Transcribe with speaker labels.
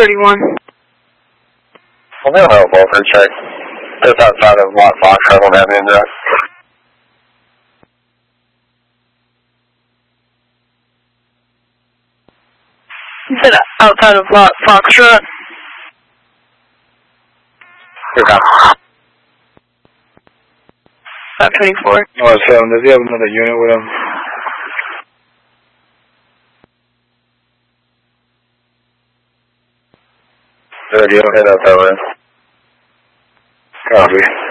Speaker 1: 31.
Speaker 2: Well, they'll help over check. Just outside of Lot Fox, I don't have any there.
Speaker 1: You said outside of Lot Foxtrot?
Speaker 2: Good cop.
Speaker 1: 524.
Speaker 2: No, does he have another unit with him? Good, you don't head out that way. Copy.